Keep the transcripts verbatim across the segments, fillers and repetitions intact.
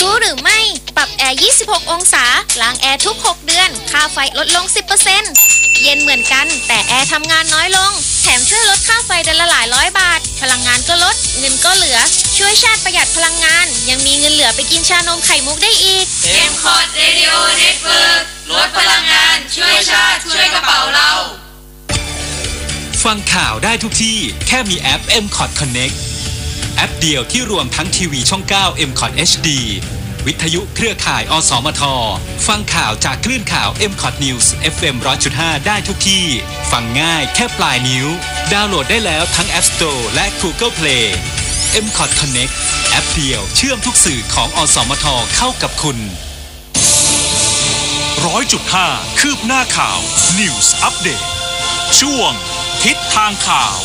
รู้หรือไม่ปรับแอร์ยี่สิบหกองศาล้างแอร์ทุกหกเดือนค่าไฟลดลง สิบเปอร์เซ็นต์ เย็นเหมือนกันแต่แอร์ทำงานน้อยลงแถมช่วยลดค่าไฟเดือนละหลายร้อยบาทพลังงานก็ลดเงินก็เหลือช่วยชาติประหยัดพลังงานยังมีเงินเหลือไปกินชานมไข่มุกได้อีกเอ็ม คอ ที Radio Network ลดพลังงานช่วยชาติช่วยกระเป๋าเราฟังข่าวได้ทุกที่แค่มีแอป เอ็ม คอ ที Connect แอปเดียวที่รวมทั้งทีวีช่อง เก้า เอ็ม คอ ที เอช ดี วิทยุเครือข่ายอสมทฟังข่าวจากคลื่นข่าว เอ็ม คอ ที News เอฟ เอ็ม หนึ่งร้อยจุดห้า ได้ทุกที่ฟังง่ายแค่ปลายนิ้วดาวน์โหลดได้แล้วทั้ง App Store และ Google Play เอ็ม คอ ที Connect แอปเดียวเชื่อมทุกสื่อของอสมทเข้ากับคุณร้อยจุดห้าคืบหน้าข่าว News Update ช่วงทิศทางข่าว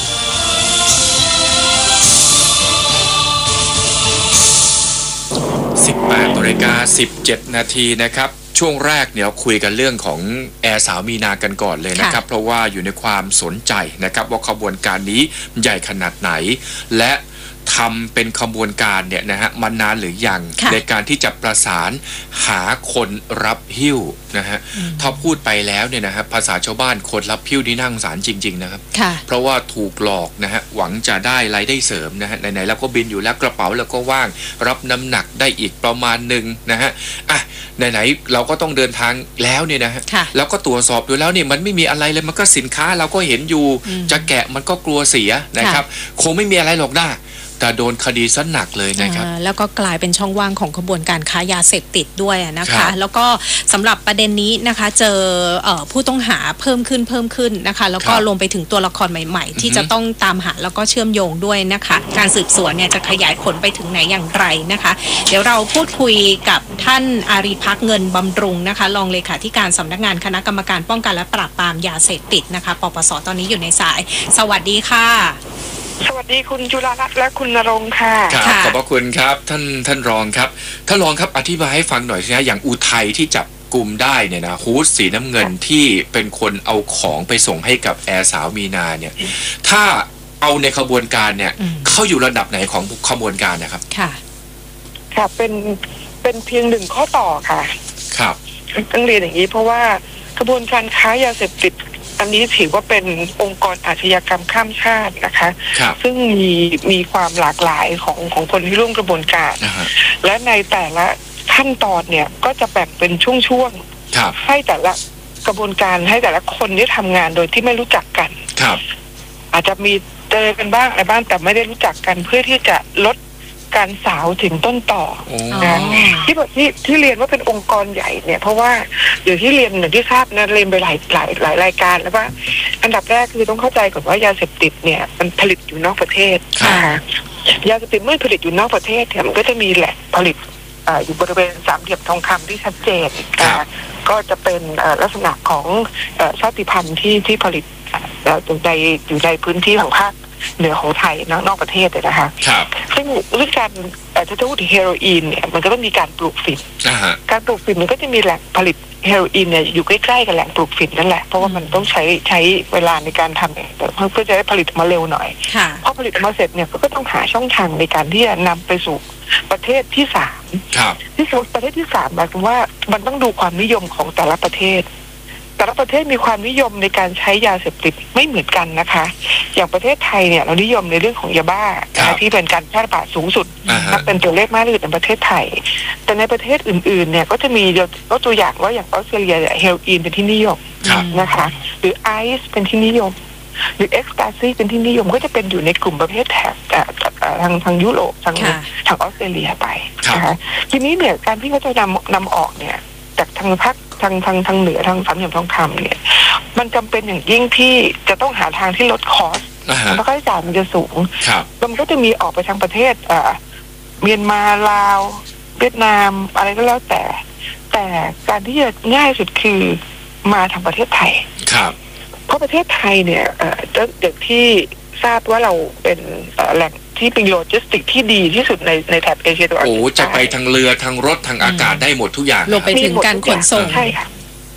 สิบแปดนาฬิกาสิบเจ็ดนาทีนะครับช่วงแรกเนี่ยคุยกันเรื่องของแอร์สาวมีนากันก่อนเลยนะครับเพราะว่าอยู่ในความสนใจนะครับว่าขบวนการนี้ใหญ่ขนาดไหนและทำเป็นขบวนการเนี่ยนะฮะมานานหรือยังในการที่จะประสานหาคนรับหิ้วนะฮะถ้าพูดไปแล้วเนี่ยนะฮะภาษาชาวบ้านคนรับหิ้วนี่น่าสงสารจริงๆนะครับเพราะว่าถูกหลอกนะฮะหวังจะได้รายได้เสริมนะฮะไหนๆเราก็บินอยู่แล้วกระเป๋าเราก็ว่างรับน้ำหนักได้อีกประมาณหนึ่งนะฮะอ่ะไหนๆเราก็ต้องเดินทางแล้วเนี่ยนะฮะแล้วก็ตรวจสอบดูแล้วเนี่ยมันไม่มีอะไรเลยมันก็สินค้าเราก็เห็นอยู่จะแกะมันก็กลัวเสียนะครับคงไม่มีอะไรหรอกนะแต่โดนคดีซะหนักเลยนะครับแล้วก็กลายเป็นช่องว่างของขบวนการค้ายาเสพติดด้วยนะคะแล้วก็สำหรับประเด็นนี้นะคะเจอผู้ต้องหาเพิ่มขึ้นเพิ่มขึ้นนะคะแล้วก็รวมไปถึงตัวละครใหม่ๆที่จะต้องตามหาแล้วก็เชื่อมโยงด้วยนะคะการสืบสวนเนี่ยจะขยายผลไปถึงไหนอย่างไรนะคะเดี๋ยวเราพูดคุยกับท่านอารีภักดิ์เงินบำรุงนะคะรองเลขาธิการสำนักงานคณะกรรมการป้องกันและปราบปรามยาเสพติดนะคะปปส.ตอนนี้อยู่ในสายสวัสดีค่ะสวัสดีคุณจุฬารัตน์และคุณณรงค์ค่ะครับขอบพระคุณครับท่านท่านรองครับท่านรองครับอธิบายให้ฟังหน่อยสิฮะอย่างอุทัยที่จับกลุ่มได้เนี่ยนะฮูดสีน้ำเงินที่เป็นคนเอาของไปส่งให้กับแอร์สาวมีนาเนี่ยถ้าเอาในขบวนการเนี่ยเข้าอยู่ระดับไหนของขบวนการนะครับค่ะค่ะเป็นเป็นเพียงหนึ่งข้อต่อค่ะครับต้องเรียนอย่างนี้เพราะว่าขบวนการค้ายาเสพติดอันนี้ถือว่าเป็นองค์กรอาชญากรรมข้ามชาตินะคะซึ่งมีมีความหลากหลายของของคนที่ร่วมกระบวนการ uh-huh. และในแต่ละขั้นตอนเนี่ยก็จะแบ่งเป็นช่วงๆให้แต่ละกระบวนการให้แต่ละคนที่ทำงานโดยที่ไม่รู้จักกันอาจจะมีเจอกันบ้างอะไรบ้างแต่ไม่ได้รู้จักกันเพื่อที่จะลดการสาวถึงต้นต่อนะที่ที่ที่เรียนว่าเป็นองค์กรใหญ่เนี่ยเพราะว่าอย่างที่เรียนอย่างที่ทราบนะเรียนไปหลายหลายหลายรายการแล้วว่าอันดับแรกคือต้องเข้าใจก่อนว่ายาเสพติดเนี่ยมันผลิตอยู่นอกประเทศนะคะยาเสพติดเมื่อผลิตอยู่นอกประเทศเนี่ยมันก็จะมีแหล่งผลิตอยู่บริเวณสามเหลี่ยมทองคำที่ชัดเจนก็จะเป็นลักษณะของชาติพันธุ์ที่ที่ผลิตอยู่ในอยู่ในพื้นที่ของภาคเหนือของไทยนอกประเทศเลยนะคะซึ่งเรื่องการถ้าจะพูดถึงเฮโรอีนเนี่ยมันก็ต้องมีการปลูกฝิ่นการปลูกฝิ่นมันก็จะมีแหล่งผลิตเฮโรอีนเนี่ยอยู่ใกล้ๆกับแหล่งปลูกฝิ่นนั่นแหละเพราะว่ามันต้องใช้ใช้เวลาในการทำเพื่อจะได้ผลิตมาเร็วหน่อยพอผลิตมาเสร็จเนี่ยก็ต้องหาช่องทางในการที่จะนำไปสู่ประเทศที่สามที่ประเทศที่สามหมายถึงว่ามันต้องดูความนิยมของแต่ละประเทศแต่ละประเทศมีความนิยมในการใช้ยาเสพติดไม่เหมือนกันนะคะอย่างประเทศไทยเนี่ยเรานิยมในเรื่องของยาบ้าที่เป็นการแพร่ระบาดสูงสุดนับเป็นตัวเลขมากที่สุดในประเทศไทยแต่ในประเทศอื่นๆเนี่ยก็จะมียกตัวอย่างว่าอย่างออสเตรเลียเฮโรอีนเป็นที่นิยมนะคะหรือไอซ์เป็นที่นิยมหรือเอ็กซ์ตาซีเป็นที่นิยมก็จะเป็นอยู่ในกลุ่มประเภทแถบทางทางยุโรปทางทางออสเตรเลียไปนะคะทีนี้เนี่ยการที่เขาจะนำนำออกเนี่ยจากทางภาคทางทางทางเหนือทางสามเหลี่ยมทองคำเนี่ยมันจำเป็นอย่างยิ่งที่จะต้องหาทางที่ลดคอสเพราะค่าใช้จ่ายมันจะสูงมันก็จะมีออกไปทางประเทศเมียนมาลาวเวียดนามอะไรก็แล้วแต่แต่การที่จะง่ายสุดคือมาทางประเทศไทยเพราะประเทศไทยเนี่ยเด็กที่ทราบว่าเราเป็นแหล่งที่เป็นโลจิสติกที่ดีที่สุดในในแถบเอเชียตะวันออกโอ้จะไปทางเรือทางรถทางอากาศได้หมดทุกอย่างรวมไปถึงการขนส่งใช่ค่ะ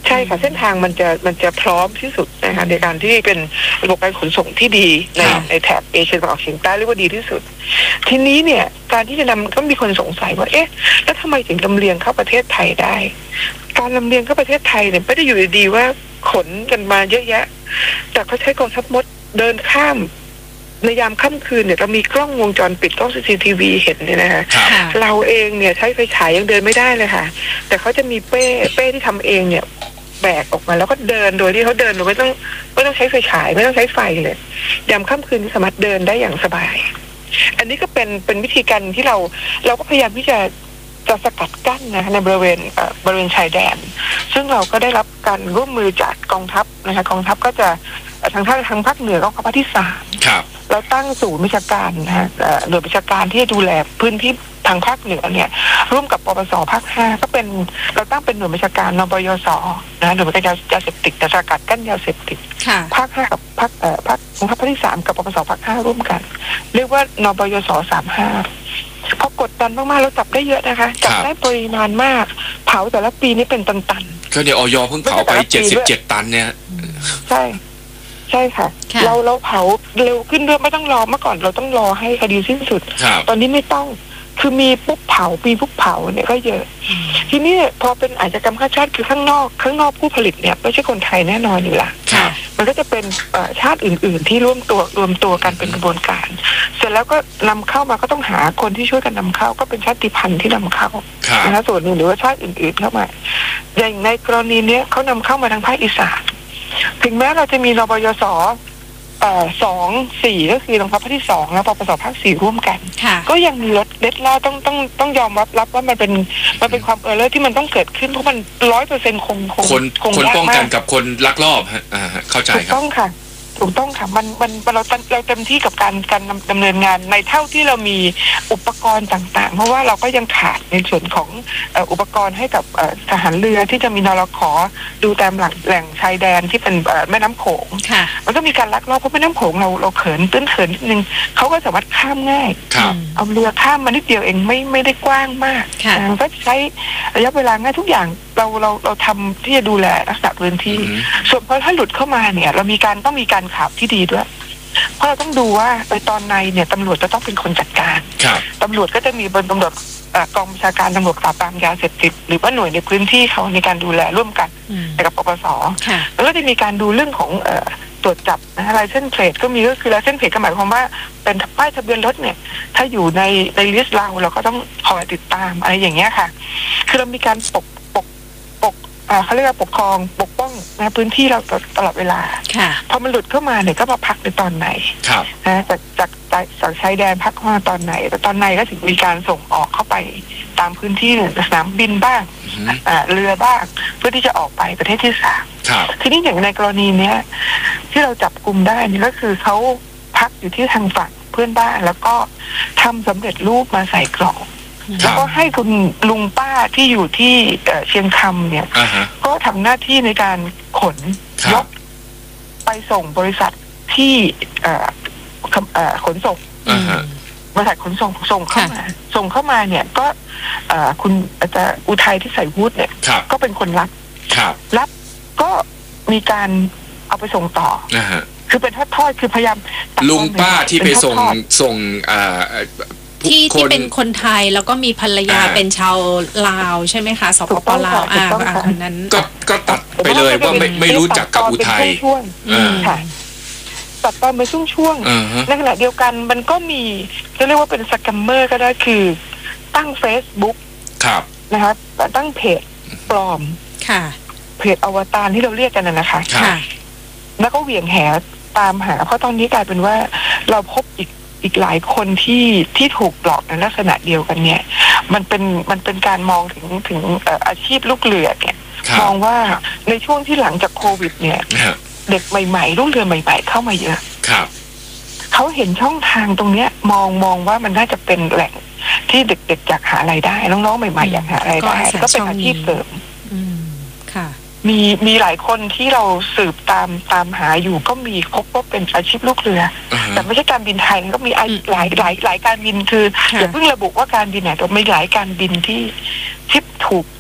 ใช่ค่ะเส้นทางมันจะมันจะพร้อมที่สุดนะคะในการที่เป็นระบบการขนส่งที่ดีในในแถบเอเชียตะวันออกเฉียงใต้เรียกว่าดีที่สุดทีนี้เนี่ยการที่จะนำก็มีคนสงสัยว่าเอ๊ะแล้วทำไมถึงลำเลียงเข้าประเทศไทยได้การลำเลียงเข้าประเทศไทยเนี่ยไม่ได้อยู่ดีๆว่าขนกันมาเยอะแยะแต่เขาใช้กองทัพมดเดินข้ามในยามค่ำคืนเนี่ยเรามีกล้องวงจรปิดกล้อง ซี ซี ที วี เห็นเนี่ยนะคะเราเองเนี่ยใช้ไฟฉายยังเดินไม่ได้เลยค่ะแต่เขาจะมีเป้เป้ที่ทำเองเนี่ยแบกออกมาแล้วก็เดินโดยที่เขาเดินโดยไม่ต้องไม่ต้องใช้ไฟฉายไม่ต้องใช้ไฟเลยยามค่ำคืนสามารถเดินได้อย่างสบายอันนี้ก็เป็นเป็นวิธีการที่เราเราก็พยายามที่จะจะสกัดกั้นนะคะในบริเวณบริเวณชายแดนซึ่งเราก็ได้รับการร่วมมือจากกองทัพนะคะกองทัพก็จะทางภาคทางภาคเหนือก็ภาคที่สามเราตั้งศูนย์วิชาการนะฮะหน่วยวิชาการที่ดูแลพื้นที่ทางภาคเหนือเนี่ยร่วมกับปปสภาคห้าก็เป็นเราตั้งเป็นหน่วยวิชาการนบยสนะหน่วยวิชาการยาเสพติดสกัดกั้นยาเสพติดภาคห้ากับภาคเอ่อภาคของภาคที่สามกับปปสภาคห้าร่วมกันเรียกว่านบยสสามห้าพอกดดันมากๆเราจับได้เยอะนะคะจับได้ปริมาณมากเผาแต่ละปีนี่เป็นตันๆก็เดี๋ยวอย.เพิ่งเผาไปเจ็ดสิบเจ็ดตันเนี่ยใช่ใช่ค่ะเราเราเผาเร็วขึ้นด้วยไม่ต้องรอเมื่อก่อนเราต้องรอให้คดีสิ้นสุดตอนนี้ไม่ต้องคือมีปุ๊บเผาปีปุ๊บเผาเนี่ยก็เยอะทีนี้พอเป็นอาชญากรรมข้ามชาติคือข้างนอกข้างนอกผู้ผลิตเนี่ยไม่ใช่คนไทยแน่นอนอยู่ละมันก็จะเป็นชาติอื่นๆที่ร่วมตัวรวมตัวกันเป็นกระบวนการเสร็จแล้วก็นำเข้ามาก็ต้องหาคนที่ช่วยกันนำเข้าก็เป็นชาติพันธุ์ที่นำเข้านะคะส่วนหนึ่งหรือว่าชาติอื่นๆเข้ามาอย่างในกรณีนี้เขานำเข้ามาทางภาคอีสานถึงแม้เราจะมีนบยสเอ่อสองสี่ก็คือโรงพักภาคที่สองและปปสภาคสี่ร่วมกันก็ยังมีรถเล็ดลอดต้องต้องต้องยอมรับรับว่ามันเป็นมันเป็นความเออร์เลอร์ที่มันต้องเกิดขึ้นเพราะมันร้อยเปอร์เซ็นต์คงคงคนคนป้องกันกับคนลักลอบฮะอ่าเข้าใจครับถูกต้องค่ะถูกต้องค่ะมันมันเราเราเต็มที่กับการการดำเนินงานในเท่าที่เรามีอุปกรณ์ต่างๆเพราะว่าเราก็ยังขาดในส่วนของอุปกรณ์ให้กับทหารเรือที่จะมีนรข.ดูตามหลักแหล่งชายแดนที่เป็นแม่น้ำโขงมันก็มีการลักลอบเพราะแม่น้ำโขงเราเราเขินตื้นเขินนิดนึงเขาก็สามารถข้ามง่ายเอาเรือข้ามมานิดเดียวเองไม่ไม่ได้กว้างมากก็ใช้ระยะเวลาง่ายทุกอย่างเราเราเราทำที่จะดูแลรักษาพื้นที่ส่วนพอถ้าหลุดเข้ามาเนี่ยเรามีการต้องมีการข่าวที่ดีด้วยเพราะเราต้องดูว่าในตอนในเนี่ยตำรวจจะต้องเป็นคนจัดการตำรวจก็จะมีบนตำรวจกองบัญชาการตำรวจปราบปรามยาเสพติดหรือว่าหน่วยในพื้นที่เขาในการดูแลร่วมกันกับปปสแล้วก็จะมีการดูเรื่องของตรวจจับนะลายเส้นเพจก็มีก็คือลายเส้นเพจก็หมายความว่าเป็นป้ายทะเบียนรถเนี่ยถ้าอยู่ในในลิสต์เราเราก็ต้องคอยติดตามอะไรอย่างเงี้ยค่ะคือเรามีการปกปกปกเขาเรียกว่าปกครองปกป้องนะพื้นที่เราตลอดเวลาพอมันหลุดเข้ามาเนี่ยก็มาพักในตอนไหนนะจากจากจากชายแดนพักมาตอนไหนแต่ตอนในก็ถึงมีการส่งออกเข้าไปตามพื้นที่สนามบินบ้างเรือบ้างเพื่อที่จะออกไปประเทศที่สามทีนี้อย่างในกรณีเนี้ยที่เราจับกลุ่มได้นี่ก็คือเขาพักอยู่ที่ทางฝั่งเพื่อนบ้านแล้วก็ทำสำเร็จรูปมาใส่กล่องแล้วก็ให้คุณลุงป้าที่อยู่ที่เชียงคำเนี่ย uh-huh. ก็ทำหน้าที่ในการขนยกไปส่งบริษัทที่ขนส่ง uh-huh. บริษัทขนส่งส่งเข้ามา uh-huh. ส่งเข้ามาเนี่ยก็คุณอาจารย์อุทัยที่ใส่ฮู้ดเนี่ย uh-huh. ก็เป็นคนรับ uh-huh. รับก็มีการเอาไปส่งต่อ uh-huh. คือเป็นทอดๆคือพยายามลุงป้าที่ไปส่งส่งที่ที่เป็นคนไทยแล้วก็มีภรรยาเป็นชาวลาวใช่ไหมคะสปปลาวอ่าคนนั้นก็ก็ตัดไปเลยว่าไม่ไม่รู้จักกับอุทัยค่ะตัดตอนไปช่วงๆในขณะเดียวกันมันก็มีจะเรียกว่าเป็นสแกมเมอร์ก็ได้คือตั้ง Facebook ครับนะคะตั้งเพจปลอมค่ะเพจอวตารที่เราเรียกกันนะคะค่ะแล้วก็เหวี่ยงแหตามหาเพราะตอนนี้กลายเป็นว่าเราพบอีกอีกหลายคนที่ที่ถูกหลอกในลักษณะเดียวกันเนี่ยมันเป็นมันเป็นการมองถึงถึงอาชีพลูกเรือเนี่ยมองว่าในช่วงที่หลังจากโควิดเนี่ยเด็กใหม่ๆลูกเรือใหม่ๆเข้ามาเยอะเขาเห็นช่องทางตรงเนี้ยมองมองว่ามันน่าจะเป็นแหล่งที่เด็กๆอยากหารายได้น้องๆใหม่ๆอยากหารายได้ก็เป็นอาชีพเสริมค่ะมีมีหลายคนที่เราสืบตามตามหาอยู่ก็มีพบว่าเป็นอาชีพลูกเรือ uh-huh. แต่ไม่ใช่การบินไทยก็มีหลายหลายหลายการบินคือ uh-huh. อย่าเพิ่งระบุว่าการบินไหนแต่ไม่หลายการบินที่ที่ถูก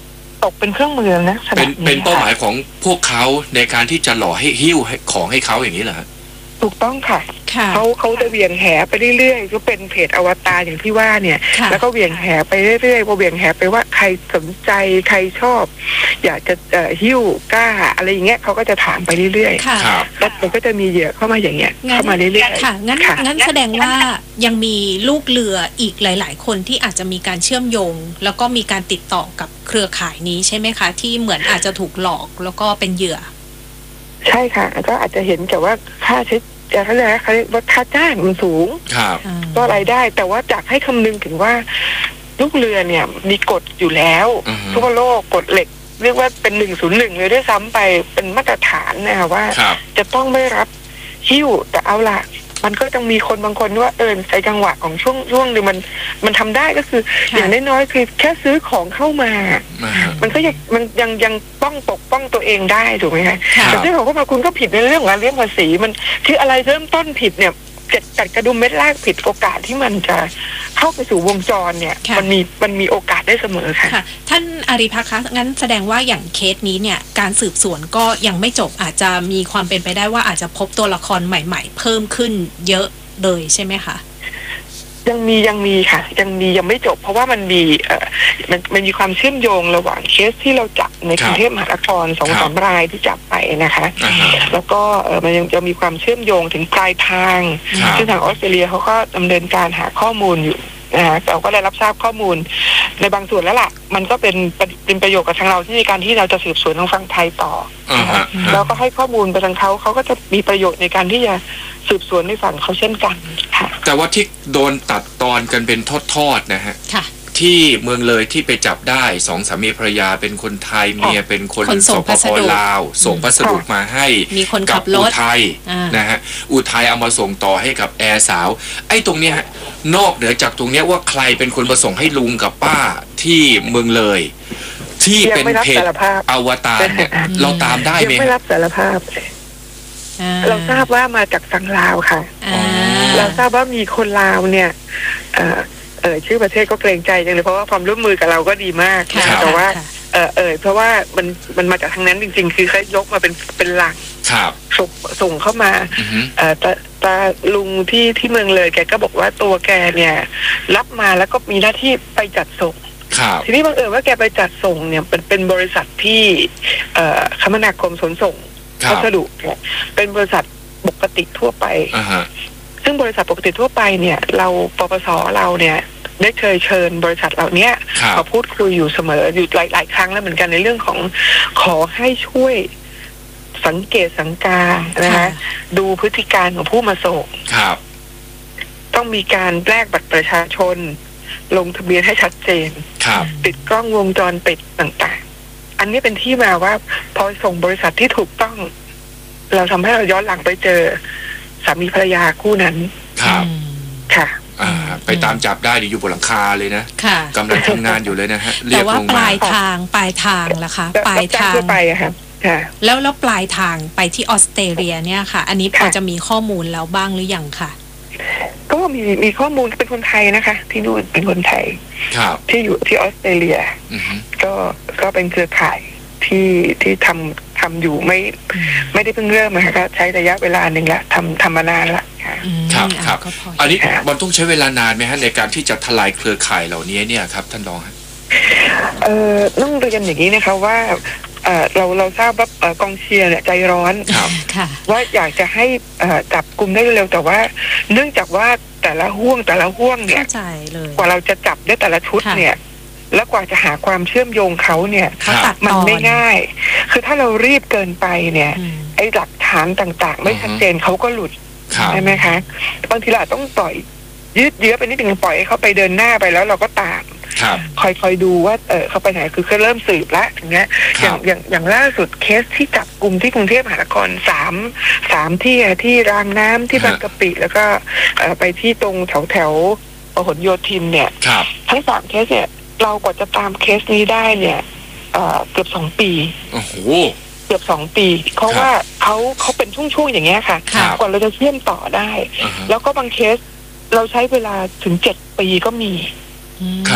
ตกเป็นเครื่องมือนะเป็นเป็นเป้าหมายของพวกเขาในการที่จะหล่อให้หิ้วของให้เขาอย่างนี้เหรอถูกต้องค่ะเขาเขาจะเวียงแหไปเรื่อยๆก็เป็นเพจอวตารอย่างที่ว่าเนี่ยแล้วก็เวียงแหไปเรื่อยๆพอเวียงแหไปว่าใครสนใจใครชอบอยากจะเอ่อหิ้วกล้าอะไรอย่างเงี้ยเขาก็จะถามไปเรื่อยๆแล้วมันก็จะมีเหยื่อเข้ามาอย่างเงี้ยเข้ามาเรื่อยๆค่ะงั้นงั้นแสดงว่ายังมีลูกเรืออีกหลายๆคนที่อาจจะมีการเชื่อมโยงแล้วก็มีการติดต่อกับเครือข่ายนี้ใช่ไหมคะที่เหมือนอาจจะถูกหลอกแล้วก็เป็นเหยื่อใช่ค่ะก็อาจจะเห็นแต่ว่าค่าใช้เขาเรียกเขาเรียกว่าค่าจ้างมันสูงก็รายได้แต่ว่าอยากให้คำนึงถึงว่าลูกเรือเนี่ยมีกฎอยู่แล้วทั่วโลกกฎเหล็กเรียกว่าเป็นหนึ่งศูนย์หนึ่งเลยด้วยซ้ำไปเป็นมาตรฐานนะคะว่าจะต้องไม่รับหิ้วแต่เอาล่ะมันก็ต้องมีคนบางคนว่าเออใส่จังหวะของช่วงช่วงนึงมันมันทำได้ก็คืออย่างน้อยๆคือแค่ซื้อของเข้ามามันก็ยังมันยังยังป้องปกป้องตัวเองได้ถูกไหมคะแต่ซื้อของเข้ามาคุณก็ผิดในเรื่องของการเลี้ยงภาษีมันคืออะไรเริ่มต้นผิดเนี่ยจัดกระดุมเม็ดแรกผิดโอกาสที่มันจะเข้าไปสู่วงจรเนี่ยมันมีมันมีโอกาสได้เสมอค่ะท่านอารีภักดิ์คะงั้นแสดงว่าอย่างเคสนี้เนี่ยการสืบสวนก็ยังไม่จบอาจจะมีความเป็นไปได้ว่าอาจจะพบตัวละครใหม่ๆเพิ่มขึ้นเยอะเลยใช่ไหมคะยังมียังมีค่ะยังมียังไม่จบเพราะว่ามันมีเอ่อมันมันมีความเชื่อมโยงระหว่างเคสที่เราจับในกรุงเทพมหานครสองสามรายที่จับไปนะคะแล้วก็เออมันยังจะมีความเชื่อมโยงถึงปลายทางซึ่งทางออสเตรเลียเขาก็ดำเนินการหาข้อมูลอยู่นะคะเราก็ได้รับทราบข้อมูลในบางส่วนแล้วล่ะมันก็เป็นเป็นประโยชน์กับทางเราที่ในการที่เราจะสืบสวนทางฝั่งไทยต่อแล้วก็ให้ข้อมูลไปทางเขาเขาก็จะมีประโยชน์ในการที่จะสืบสวนในฝั่งเขาเช่นกันค่ะแต่ว่าที่โดนตัดตอนกันเป็นทอดๆนะฮะที่เมืองเลยที่ไปจับได้สองสามีภรรยาเป็นคนไทยเมียเป็นคนสปป.ลาวส่งพัสดุมาให้กับอุทัยนะฮะอุทัยเอามาส่งต่อให้กับแอร์สาวไอ้ตรงเนี้ยนอกเหนือจากตรงเนี้ยว่าใครเป็นคนมาส่งให้ลุงกับป้าที่เมืองเลยที่เป็นเพจอวตารเนี่ยเราตามได้ไหมยังไม่รับสารภาพเราทราบว่ามาจากฝั่งลาวค่ะเราทราบว่ามีคนลาวเนี่ยเอ่อเออชื่อประเทศก็เกรงใจจังเลยเพราะว่าความร่วมมือกับเราก็ดีมากนะแต่ว่าเออเออเพราะว่ามันมันมาจากทางนั้นจริงๆคือเขายกมาเป็นเป็นหลักส่งส่งเข้ามาเอ่อตาตาลุงที่ที่เมืองเลยแกก็บอกว่าตัวแกเนี่ยรับมาแล้วก็มีหน้าที่ไปจัดส่งทีนี้บังเอิญว่าแกไปจัดส่งเนี่ยเป็นเป็นบริษัทที่เอ่อคมนาคมขนส่งพัสดุเนี่ยเป็นบริษัทปกติทั่วไปซึ่งบริษัทปกติทั่วไปเนี่ยเราปปสเราเนี่ยได้เคยเชิญบริษัทเหล่านี้มาพูดคุยอยู่เสมออยู่หลายๆครั้งแล้วเหมือนกันในเรื่องของขอให้ช่วยสังเกตสังกานะคะดูพฤติการของผู้มาส่งต้องมีการแลกบัตรประชาชนลงทะเบียนให้ชัดเจนติดกล้องวงจรปิดต่างๆอันนี้เป็นที่มาว่าพอส่งบริษัทที่ถูกต้องเราทำให้เราย้อนหลังไปเจอสามีภรรยาคู่นั้นครับค่ะไปตามจับได้อยู่บนหลังคาเลยนะกำลังทำงานอยู่เลยนะฮะแต่ว่าปลายทางปลายทางล่ะคะปลายทางไปอะค่ะแล้วแล้วปลายทางไปที่ออสเตรเลียเนี่ยค่ะอันนี้พอจะมีข้อมูลแล้วบ้างหรือยังค่ะก็มีมีข้อมูลเป็นคนไทยนะคะที่นู่นเป็นคนไทยที่อยู่ที่ออสเตรเลียก็ก็เป็นเครือข่ายที่ที่ทำทำอยู่ไม่ไม่ได้เพิ่งเริ่มนะคะก็ใช้ระยะเวลาหนึ่งละทำทำมานานละครับครับอันนี้มันต้องใช้เวลานานไหมฮะในการที่จะทลายเครือข่ายเหล่านี้เนี่ยครับท่านรองครับเอ่อต้องเรียนอย่างนี้นะคะว่าเอ่อเราเราทราบว่ากองเชียร์เนี่ยใจร้อนว่าอยากจะให้จับกลุ่มได้เร็วแต่ว่าเนื่องจากว่าแต่ละห่วงแต่ละห่วงเนี่ยกว่าเราจะจับได้แต่ละชุดเนี่ยแล้วกว่าจะหาความเชื่อมโยงเขาเนี่ยมันไม่ง่ายคือถ้าเรารีบเกินไปเนี่ยไอ้หลักฐานต่างๆไม่ชัดเจนเขาก็หลุดใช่ไหมคะบางทีเราต้องปล่อยยืดเยื้อไปนิดนึงปล่อยให้เขาไปเดินหน้าไปแล้วเราก็ตามคอยคอยดูว่าเออเขาไปไหนคือเขาเริ่มสืบแล้วอย่างเงี้ยอย่างอย่างอย่างล่าสุดเคสที่จับกลุ่มที่กรุงเทพมหานครสามสามที่ที่รางน้ำที่บางกะปิแล้วก็ไปที่ตรงแถวแถวพหลโยธินเนี่ยทั้งสามเคสเนี่ยเรากว่าจะตามเคสนี้ได้เนี่ยเอ่อเกือบสองปีโอ้โหเกือบสองปีเพราะว่าเขาเขาเป็นช่วงๆอย่างเงี้ยค่ะกว่าเราจะเชื่อมต่อได้แล้วก็บางเคสเราใช้เวลาถึงเจ็ดปีก็มีครับ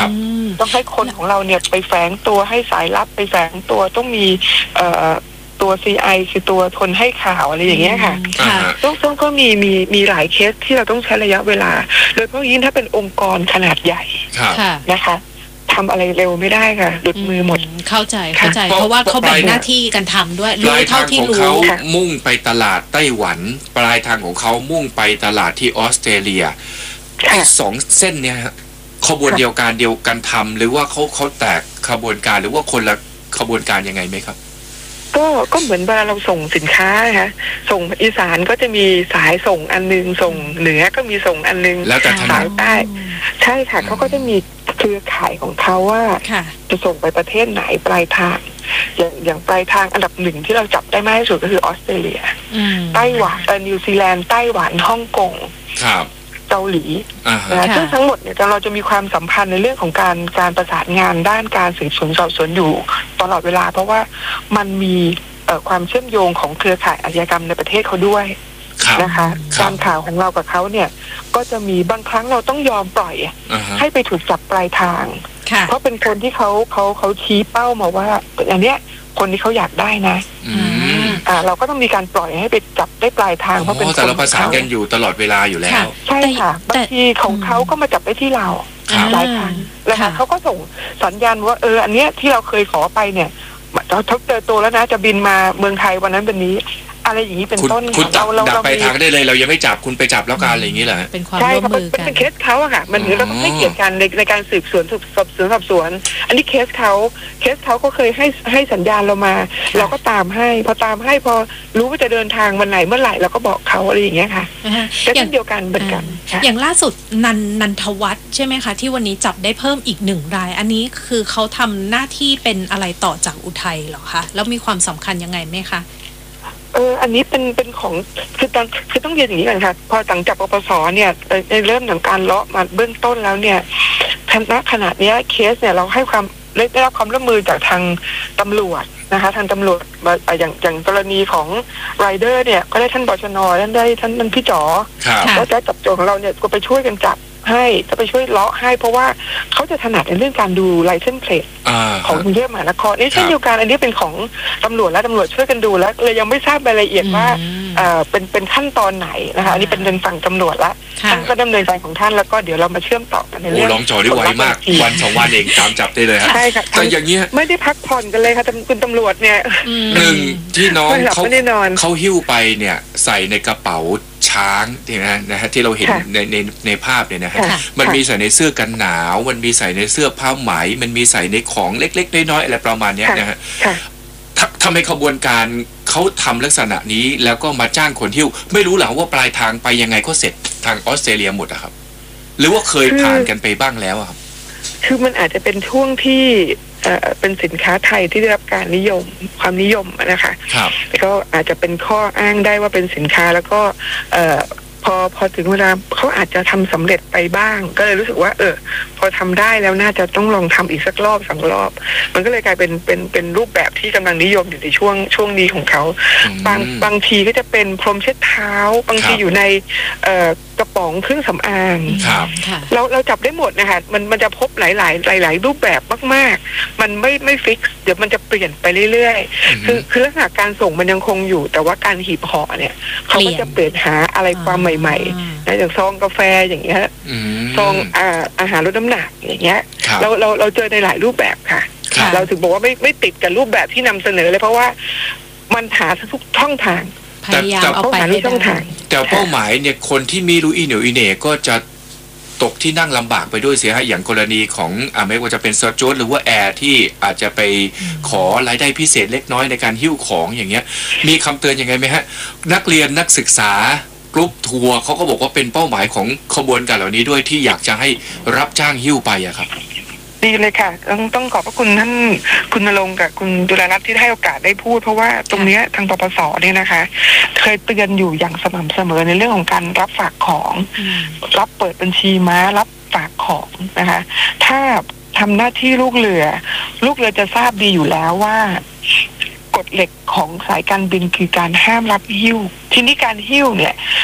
ต้องให้คนของเราเนี่ยไปแฝงตัวให้สายลับไปแฝงตัวต้องมีเอ่อตัว ซี ไอ คือตัวคนให้ข่าวอะไรอย่างเงี้ยค่ะต้องต้องก็มีมีมีหลายเคสที่เราต้องใช้ระยะเวลาโดยเฉพาะยิ่งถ้าเป็นองค์กรขนาดใหญ่นะคะทำอะไรเร็วไม่ได้ค่ะหลุดมือหมดเข้าใจเข้าใจเพราะว่าเขาแบ่งหน้าที่กันทำด้วยรู้เท่าที่รู้เขามุ่งไปตลาดไต้หวันปลายทางของเขามุ่งไปตลาดที่ออสเตรเลียไอ้สองเส้นเนี่ยขบวนเดียวกันเดียวกันทำหรือว่าเขาเขาแตกขบวนการหรือว่าคนละขบวนการยังไงไหมครับก็ก็เหมือนเวลาเราส่งสินค้าค่ะส่งอีสานก็จะมีสายส่งอันนึงส่งเหนือก็มีส่งอันนึงแล้วแต่สายใต้ใช่ค่ะเขาก็จะมีเครือข่ายของเขาว่าจะส่งไปประเทศไหนปลายทางอย่างอย่างปลายทางอันดับหนึ่งที่เราจับได้มากที่สุดก็คือออสเตรเลียไต้หวันเอ่อนิวซีแลนด์ไต้หวันฮ่องกงเกาหลีนะซึ่งทั้งหมดเนี่ยเราจะมีความสัมพันธ์ในเรื่องของการการประสานงานด้านการสืบสวนสอบสวนอยู่ตลอดเวลาเพราะว่ามันมีความเชื่อมโยงของเครือข่ายอาชญากรรมในประเทศเขาด้วยนะคะการข่าวของเรากับเขาเนี่ยก็จะมีบางครั้งเราต้องยอมปล่อย uh-huh. ให้ไปถูกจับปลายทางเพราะเป็นคนที่เขาเขาเขาชี้เป้ามาว่าอันเนี้ยคนที่เขาอยากได้นะอ่าเราก็ต้องมีการปล่อยให้ไปจับได้ปลายทางเพราะเป็นคนแต่เราประสานกันอยู่ตลอดเวลาอยู่แล้วใช่ค่ะบางทีของเขาก็มาจับได้ที่เราหลายครั้งแล้วเขาก็ส่งสัญญาณว่าเอออันเนี้ยที่เราเคยขอไปเนี่ยเราทบเจอตัวแล้วนะจะบินมาเมืองไทยวันนั้นวันนี้อะไรอย่างนี้เป็นต้นคุณเราเราดับไปทางได้เลยเรายังไม่จับคุณไปจับแล้วกันอะไรอย่างนี้แหละเป็นความร่วมมือกันเป็นเคสเขาอะค่ะมันเราต้องให้เกียรติกันในในการสืบสวนสอบสวนสอบสวนอันนี้เคสเขาเคสเขาก็เคยให้ให้สัญญาณเรามาเราก็ตามให้พอตามให้พอรู้ว่าจะเดินทางวันไหนเมื่อไหร่เราก็บอกเขาอะไรอย่างเงี้ยค่ะก็เช่นเดียวกันเหมือนกันอย่างล่าสุดนันนันทวัฒน์ใช่ไหมคะที่วันนี้จับได้เพิ่มอีกหนึ่งรายอันนี้คือเขาทำหน้าที่เป็นอะไรต่อจากอุทัยเหรอคะแล้วมีความสำคัญยังไงไหมคะเอออันนี้เป็นเป็นของคือตอนคือต้องเรียนอย่างนี้ก่อนค่ะพอหลังจากปปสเนี่ยในเริ่มของการเลาะมาเบื้องต้นแล้วเนี่ยณขณะนี้เคสเนี่ยเราให้ความได้รับความร่วมมือจากทางตำรวจนะคะทางตำรวจอย่างอย่างกรณีของไรเดอร์เนี่ยก็ได้ท่านบชน.ท่านได้ท่านมันพี่จ๋อแล้วจะจับโจรของเราเนี่ยก็ไปช่วยกันจับให้จะไปช่วยเลาะให้เพราะว่าเขาจะถนัดในเรื่องการดูไลเซนส์เพลทของกรุงเทพมหานครนี่เช่นเดียวกันอันนี้เป็นของตำรวจและตำรวจช่วยกันดูแล้วเลยยังไม่ทราบรายละเอียดว่าเป็นเป็นขั้นตอนไหนนะคะอันนี้เป็นเรื่องฝั่งตำรวจละท่านก็ดำเนินการของท่านแล้วก็เดี๋ยวเรามาเชื่อมต่อกันในเรื่องลองจอได้ไวมากวันสองวันเองตามจับได้เลยครับใช่ค่ะแต่อย่างเงี้ยไม่ได้พักผ่อนกันเลยค่ะคุณตำรวจเนี่ยหนึ่งที่น้องเขาเขาหิ้วไปเนี่ยใส่ในกระเป๋าช้างนะนะฮะที่เราเห็นในในในภาพเนี่ยนะฮะมันมีใส่ในเสื้อกันหนาวมันมีใส่ในเสื้อผ้าไหมมันมีใส่ในของเล็กๆน้อยๆอะไรประมาณนี้นะฮะทำให้ขบวนการเขาทำลักษณะนี้แล้วก็มาจ้างคนหิ้วไม่รู้หรอว่าปลายทางไปยังไงก็เสร็จทางออสเตรเลียหมดอะครับหรือว่าเคยผ่านกันไปบ้างแล้วครับคือมันอาจจะเป็นช่วงที่เอ่อเป็นสินค้าไทยที่ได้รับการนิยมความนิยมนะคะครับแล้วก็อาจจะเป็นข้ออ้างได้ว่าเป็นสินค้าแล้วก็เอ่อพอพอถึงเวลาเขาอาจจะทำสำเร็จไปบ้างก็เลยรู้สึกว่าเออพอทำได้แล้วน่าจะต้องลองทำอีกสักรอบสองรอบมันก็เลยกลายเป็นเป็นเป็นรูปแบบที่กำลังนิยมอยู่ในช่วงช่วงนี้ของเขาบางบางทีก็จะเป็นพรมเช็ดเท้าบางทีอยู่ในเอ่อกระป๋องเครื่องสำอางเราเราจับได้หมดนะคะมันมันจะพบหลายหลายหลายหลายรูปแบบมากๆมันไม่ไม่ฟิกซ์เดี๋ยวมันจะเปลี่ยนไปเรื่อยๆคือคือลักษณะการส่งมันยังคงอยู่แต่ว่าการหีบห่อเนี่ยเขาก็จะเปลี่ยนหาอะไรความใหม่ๆนะอย่างซองกาแฟอย่างเงี้ยซองอาอาหารลดน้ำหนักอย่างเงี้ยเราเราเราเจอในหลายรูปแบบค่ะเราถึงบอกว่าไม่ไม่ติดกับรูปแบบที่นำเสนอเลยเพราะว่ามันหาทุกช่องทางพยายามเอาไปให้ได้แต่เป้าหมายเนี่ยคนที่มีรู้อีเหนียวอีเหน่ก็จะตกที่นั่งลำบากไปด้วยเสียฮะอย่างกรณีของอ่าไม่ว่าจะเป็นเซอร์โจหรือว่าแอร์ที่อาจจะไปขอรายได้พิเศษเล็กน้อยในการหิ้วของอย่างเงี้ยมีคำเตือนยังไงไหมฮะนักเรียนนักศึกษากรุ๊ปทัวร์เขาก็บอกว่าเป็นเป้าหมายของขบวนการเหล่านี้ด้วยที่อยากจะให้รับจ้างหิ้วไปอะครับดีเลยค่ะต้องต้องขอบพระคุณท่านคุณณรงค์กับคุณจุฬารัตน์ที่ให้โอกาสได้พูดเพราะว่าตรงนี้ทางปปสเนี่ยนะคะเคยเตือนอยู่อย่างสม่ำเสมอในเรื่องของการรับฝากของรับเปิดบัญชีม้ารับฝากของนะคะถ้าทำหน้าที่ลูกเรือลูกเรือจะทราบดีอยู่แล้วว่ากฎเหล็กของสายการบินคือการห้ามรับหิ้วทีนี้การหิ้วเนี่ย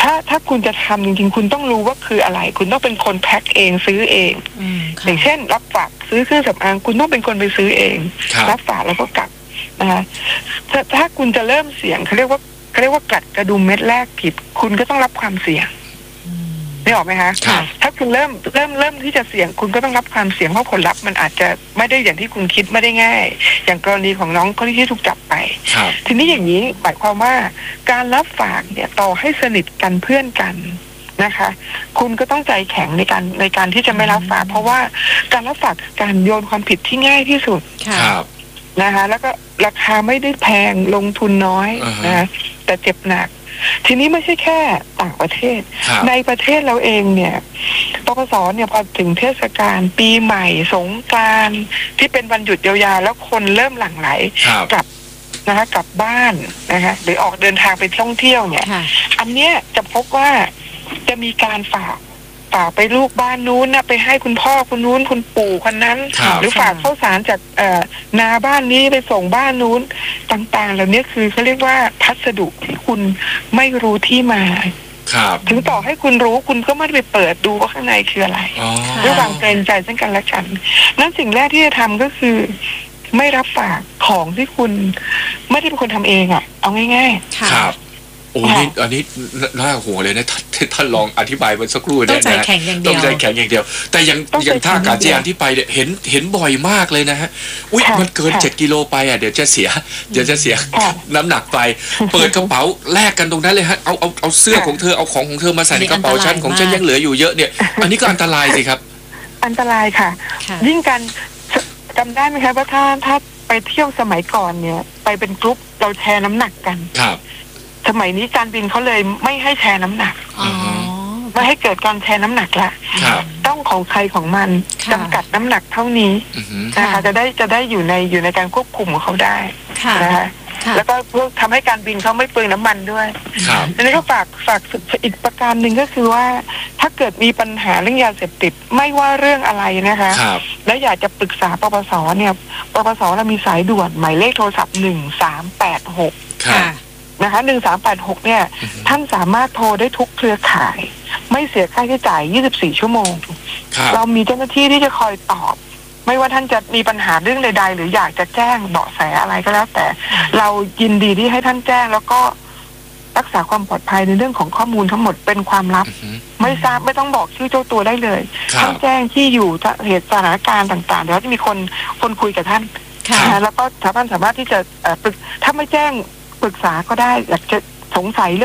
ถ้าถ้าคุณจะทำจริงๆคุณต้องรู้ว่าคืออะไรคุณต้องเป็นคนแพ็คเองซื้อเองอย่างเช่นรับฝากซื้อเครื่องสำอางคุณต้องเป็นคนไปซื้อเองรับฝากแล้วก็กลับนะคะถ้าถ้าคุณจะเริ่มเสี่ยงเขาเรียกว่าเขาเรียกว่ากัดกระดุมเม็ดแรกผิดคุณก็ต้องรับความเสี่ยงได้ออกไหมคะถ้าคุณเริ่มเริ่มเริ่มที่จะเสี่ยงคุณก็ต้องรับความเสี่ยงเพราะผลลัพธ์มันอาจจะไม่ได้อย่างที่คุณคิดไม่ได้ง่ายอย่างกรณีของน้องคนที่ถูกจับไปทีนี้อย่างนี้หมายความว่าการรับฝากเนี่ยต่อให้สนิทกันเพื่อนกันนะคะคุณก็ต้องใจแข็งในการในการที่จะไม่รับฝากเพราะว่าการรับฝากคือการโยนความผิดที่ง่ายที่สุดนะคะแล้วก็ราคาไม่ได้แพงลงทุนน้อยนะแต่เจ็บหนักทีนี้ไม่ใช่แค่ต่างประเทศในประเทศเราเองเนี่ยปปสเนี่ยพอถึงเทศกาลปีใหม่สงกรานต์ที่เป็นวันหยุดยาวๆแล้วคนเริ่มหลั่งไหลกลับนะคะกลับบ้านนะคะหรือออกเดินทางไปท่องเที่ยวเนี่ยอันเนี้ยจะพบว่าจะมีการฝากฝากไปลูกบ้านนู้นนะไปให้คุณพ่อคุณนู้นคุณปู่คนนั้นหรือฝากข้าวสารจากเอ่อนาบ้านนี้ไปส่งบ้านนู้นต่างๆเหล่านี้คือเขาเรียกว่าพัสดุที่คุณไม่รู้ที่มาถึงต่อให้คุณรู้คุณก็ไม่ได้ไปเปิดดูว่าข้างในคืออะไรด้วยความเกรงใจซึ่งกันและกันนั้นสิ่งแรกที่จะทำก็คือไม่รับฝากของที่คุณไม่ได้เป็นคนทำเองอ่ะเอาง่ายๆครับโอ้นี่อันนี้น่าห่วงเลยนะท่านลองอธิบายมันสักครู่เนี่ยนะต้องใจแข็งอย่างเดียวต้องใจแข็งอย่างเดียวแต่ยังยังท่าอากาศยานที่ไปเนี่ยเห็นเห็นบ่อยมากเลยนะฮะอุ้ยมันเกินเจ็ดกิโลไปอ่ะเดี๋ยวจะเสียเดี๋ยวจะเสียน้ำหนักไปเปิดกระเป๋าแลกกันตรงนั้นเลยฮะเอาเอาเอาเสื้อของเธอเอาของของเธอมาใส่ในกระเป๋าฉันของฉันยังเหลืออยู่เยอะเนี่ยอันนี้ก็อันตรายสิครับอันตรายค่ะยิ่งกันจำได้ไหมคะว่าถ้าถ้าไปเที่ยวสมัยก่อนเนี่ยไปเป็นกรุ๊ปเราแชร์น้ำหนักกันครับสมัยนี้การบินเขาเลยไม่ให้แชร์น้ำหนักไม่ให้เกิดการแชร์น้ำหนักละต้องของใครของมันจำกัดน้ำหนักเท่านี้นะคะจะได้จะได้อยู่ในอยู่ในการควบคุมของเขาได้นะคะแล้วก็เพื่อทำให้การบินเขาไม่เปลืองน้ำมันด้วยอันนี้ก็ฝากฝากอีกประการหนึ่งก็คือว่าถ้าเกิดมีปัญหาเรื่องยาเสพติดไม่ว่าเรื่องอะไรนะคะแล้วอยากจะปรึกษาปปสเนี่ยปปสเรามีสายด่วนหมายเลขโทรศัพท์หนึ่งสามแปดหกนะคะหนึ่งสามแปดหกเนี่ยท่านสามารถโทรได้ทุกเครือข่ายไม่เสียค่าใช้จ่ายยี่สิบสี่ชั่วโมงเรามีเจ้าหน้าที่ที่จะคอยตอบไม่ว่าท่านจะมีปัญหาเรื่องใดๆหรืออยากจะแจ้งเบาะแสอะไรก็แล้วแต่เรายินดีที่ให้ท่านแจ้งแล้วก็รักษาความปลอดภัยในเรื่องของข้อมูลทั้งหมดเป็นความลับไม่ทราบไม่ต้องบอกชื่อเจ้าตัวได้เลยท่านแจ้งที่อยู่เหตุสถานการณ์ต่างๆเดี๋ยวจะมีคนคนคุยกับท่านแล้วก็ท่านสามารถที่จะปรึกถ้าไม่แจ้งปรึกษาก็ได้อยากจะสงสัย